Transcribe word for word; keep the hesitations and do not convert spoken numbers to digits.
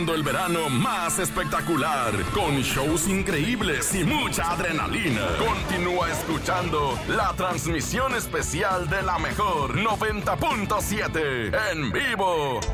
El verano más espectacular, con shows increíbles y mucha adrenalina. Continúa escuchando la transmisión especial de la mejor noventa punto siete en vivo.